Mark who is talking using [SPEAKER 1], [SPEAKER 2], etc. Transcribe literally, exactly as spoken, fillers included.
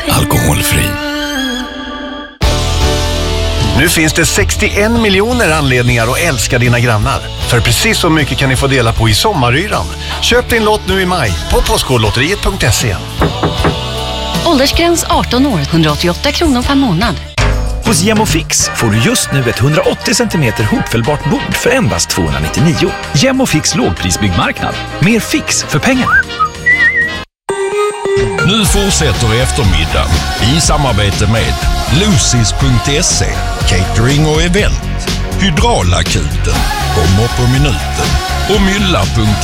[SPEAKER 1] alkoholfri.
[SPEAKER 2] Nu finns det sextioen miljoner anledningar att älska dina grannar. För precis så mycket kan ni få dela på i sommaryran. Köp din lott nu i maj på postkodlotteriet punkt se.
[SPEAKER 3] Åldersgräns arton år, hundraåttioåtta kronor per månad.
[SPEAKER 4] Hos Gemofix får du just nu ett hundraåttio centimeter hopfällbart bord för endast tvåhundranittionio. Gemofix lågprisbyggmarknad. Mer fix för pengarna.
[SPEAKER 1] Nu fortsätter eftermiddagen i samarbete med Lucis punkt se, catering och event, Hydraulakuten, kommer på minuten och Mylla punkt